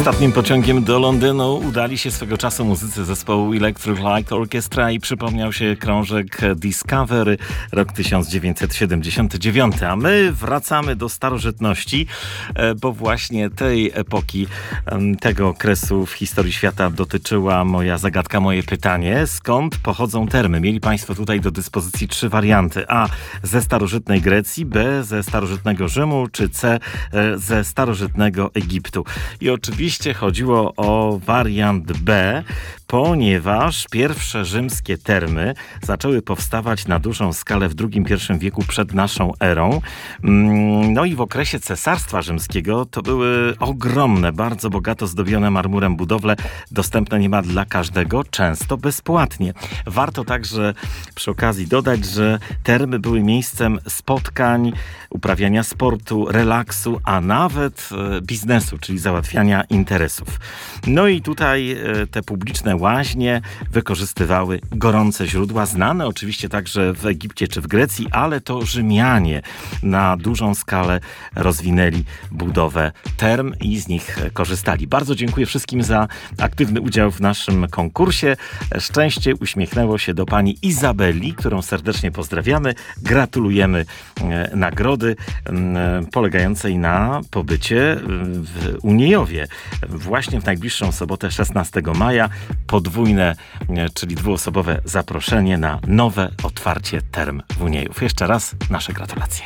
Ostatnim pociągiem do Londynu udali się swego czasu muzycy zespołu Electric Light Orchestra i przypomniał się krążek Discovery, rok 1979. A my wracamy do starożytności, bo właśnie tej epoki, tego okresu w historii świata dotyczyła moja zagadka, moje pytanie. Skąd pochodzą termy? Mieli Państwo tutaj do dyspozycji 3 warianty. A. Ze starożytnej Grecji, B. Ze starożytnego Rzymu, czy C. Ze starożytnego Egiptu. I oczywiście chodziło o wariant B, ponieważ pierwsze rzymskie termy zaczęły powstawać na dużą skalę w II-I wieku przed naszą erą. No i w okresie Cesarstwa Rzymskiego to były ogromne, bardzo bogato zdobione marmurem budowle, dostępne niemal dla każdego, często bezpłatnie. Warto także przy okazji dodać, że termy były miejscem spotkań, uprawiania sportu, relaksu, a nawet biznesu, czyli załatwiania interesów. No i tutaj te publiczne łaźnie wykorzystywały gorące źródła, znane oczywiście także w Egipcie czy w Grecji, ale to Rzymianie na dużą skalę rozwinęli budowę term i z nich korzystali. Bardzo dziękuję wszystkim za aktywny udział w naszym konkursie. Szczęście uśmiechnęło się do pani Izabeli, którą serdecznie pozdrawiamy. Gratulujemy nagrody polegającej na pobycie w Uniejowie. Właśnie w najbliższą sobotę 16 maja podwójne, czyli dwuosobowe zaproszenie na nowe otwarcie term w Uniejów. Jeszcze raz nasze gratulacje.